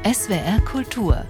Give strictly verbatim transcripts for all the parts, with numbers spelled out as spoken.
S W R Kultur.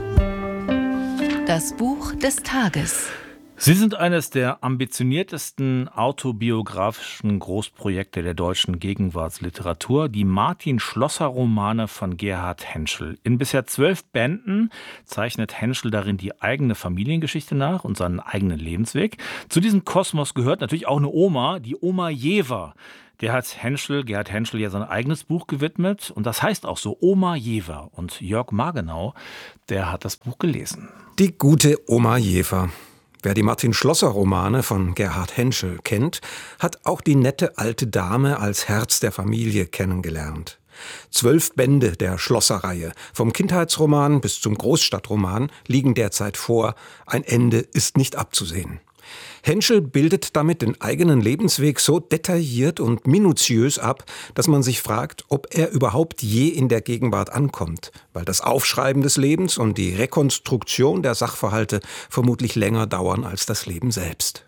Das Buch des Tages. Sie sind eines der ambitioniertesten autobiografischen Großprojekte der deutschen Gegenwartsliteratur, die Martin-Schlosser-Romane von Gerhard Henschel. In bisher zwölf Bänden zeichnet Henschel darin die eigene Familiengeschichte nach und seinen eigenen Lebensweg. Zu diesem Kosmos gehört natürlich auch eine Oma, die Oma Jever. Der hat Henschel, Gerhard Henschel ja sein eigenes Buch gewidmet und das heißt auch so, Oma Jever. Und Jörg Margenau, der hat das Buch gelesen. Die gute Oma Jever. Wer die Martin-Schlosser-Romane von Gerhard Henschel kennt, hat auch die nette alte Dame als Herz der Familie kennengelernt. Zwölf Bände der Schlosser-Reihe, vom Kindheitsroman bis zum Großstadtroman, liegen derzeit vor. Ein Ende ist nicht abzusehen. Henschel bildet damit den eigenen Lebensweg so detailliert und minutiös ab, dass man sich fragt, ob er überhaupt je in der Gegenwart ankommt, weil das Aufschreiben des Lebens und die Rekonstruktion der Sachverhalte vermutlich länger dauern als das Leben selbst.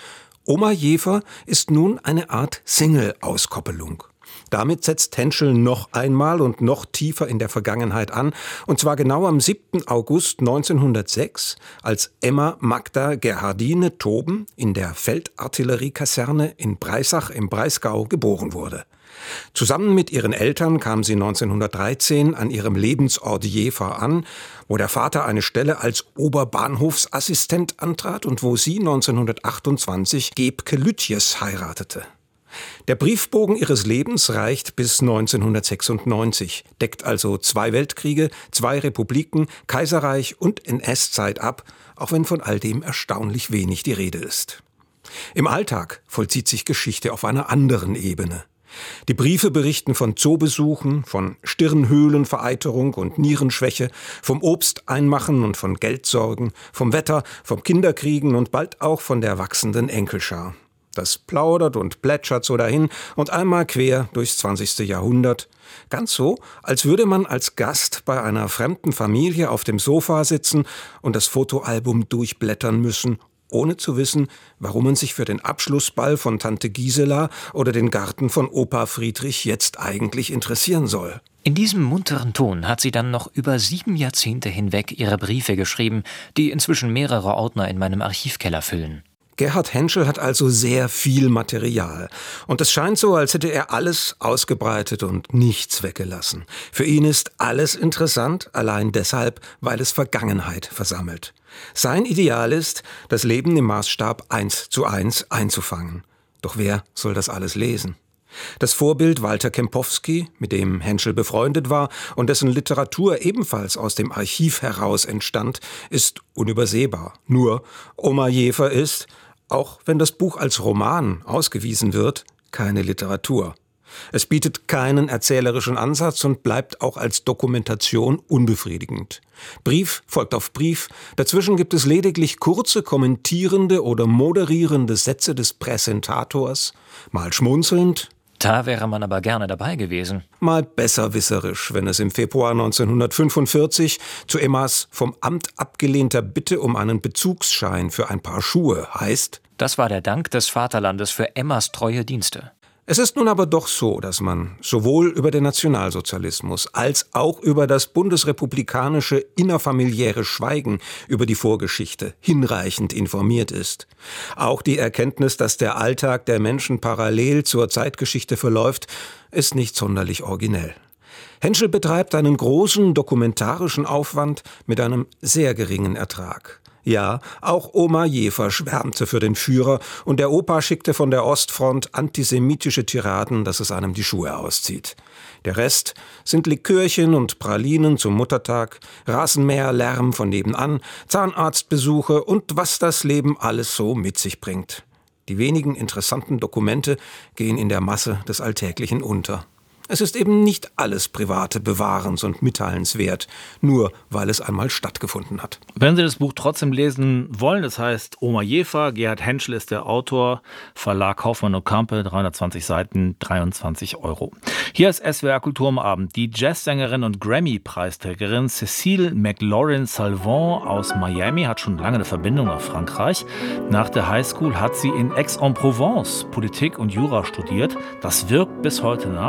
Oma Jever ist nun eine Art Single-Auskoppelung. Damit setzt Henschel noch einmal und noch tiefer in der Vergangenheit an, und zwar genau am siebten August neunzehnhundertsechs, als Emma Magda Gerhardine Toben in der Feldartilleriekaserne in Breisach im Breisgau geboren wurde. Zusammen mit ihren Eltern kam sie neunzehnhundertdreizehn an ihrem Lebensort Jever an, wo der Vater eine Stelle als Oberbahnhofsassistent antrat und wo sie neunzehnhundertachtundzwanzig Gebke Lütjes heiratete. Der Briefbogen ihres Lebens reicht bis neunzehnhundertsechsundneunzig, deckt also zwei Weltkriege, zwei Republiken, Kaiserreich und N S-Zeit ab, auch wenn von all dem erstaunlich wenig die Rede ist. Im Alltag vollzieht sich Geschichte auf einer anderen Ebene. Die Briefe berichten von Zoobesuchen, von Stirnhöhlenvereiterung und Nierenschwäche, vom Obsteinmachen und von Geldsorgen, vom Wetter, vom Kinderkriegen und bald auch von der wachsenden Enkelschar. Das plaudert und plätschert so dahin und einmal quer durchs zwanzigste Jahrhundert. Ganz so, als würde man als Gast bei einer fremden Familie auf dem Sofa sitzen und das Fotoalbum durchblättern müssen, ohne zu wissen, warum man sich für den Abschlussball von Tante Gisela oder den Garten von Opa Friedrich jetzt eigentlich interessieren soll. In diesem munteren Ton hat sie dann noch über sieben Jahrzehnte hinweg ihre Briefe geschrieben, die inzwischen mehrere Ordner in meinem Archivkeller füllen. Gerhard Henschel hat also sehr viel Material. Und es scheint so, als hätte er alles ausgebreitet und nichts weggelassen. Für ihn ist alles interessant, allein deshalb, weil es Vergangenheit versammelt. Sein Ideal ist, das Leben im Maßstab eins zu eins einzufangen. Doch wer soll das alles lesen? Das Vorbild Walter Kempowski, mit dem Henschel befreundet war und dessen Literatur ebenfalls aus dem Archiv heraus entstand, ist unübersehbar. Nur Oma Jever ist, auch wenn das Buch als Roman ausgewiesen wird, keine Literatur. Es bietet keinen erzählerischen Ansatz und bleibt auch als Dokumentation unbefriedigend. Brief folgt auf Brief, dazwischen gibt es lediglich kurze kommentierende oder moderierende Sätze des Präsentators, mal schmunzelnd, da wäre man aber gerne dabei gewesen. Mal besserwisserisch, wenn es im Februar neunzehnhundertfünfundvierzig zu Emmas vom Amt abgelehnter Bitte um einen Bezugsschein für ein Paar Schuhe heißt: Das war der Dank des Vaterlandes für Emmas treue Dienste. Es ist nun aber doch so, dass man sowohl über den Nationalsozialismus als auch über das bundesrepublikanische innerfamiliäre Schweigen über die Vorgeschichte hinreichend informiert ist. Auch die Erkenntnis, dass der Alltag der Menschen parallel zur Zeitgeschichte verläuft, ist nicht sonderlich originell. Henschel betreibt einen großen dokumentarischen Aufwand mit einem sehr geringen Ertrag. Ja, auch Oma Jever schwärmte für den Führer und der Opa schickte von der Ostfront antisemitische Tiraden, dass es einem die Schuhe auszieht. Der Rest sind Likörchen und Pralinen zum Muttertag, Rasenmäherlärm von nebenan, Zahnarztbesuche und was das Leben alles so mit sich bringt. Die wenigen interessanten Dokumente gehen in der Masse des Alltäglichen unter. Es ist eben nicht alles Private bewahrens- und mitteilenswert, nur weil es einmal stattgefunden hat. Wenn Sie das Buch trotzdem lesen wollen, das heißt Oma Jever, Gerhard Henschel ist der Autor, Verlag Kaufmann und Kampe, dreihundertzwanzig Seiten, dreiundzwanzig Euro. Hier ist S W R Kultur am Abend. Die Jazzsängerin und Grammy-Preisträgerin Cécile McLaurin-Salvant aus Miami hat schon lange eine Verbindung nach Frankreich. Nach der Highschool hat sie in Aix-en-Provence Politik und Jura studiert. Das wirkt bis heute nach. Sie singt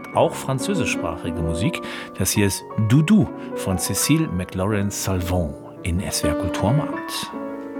und auch französischsprachige Musik. Das hier ist Doudou von Cécile McLaurin-Salvant in S W R Kultur am Abend.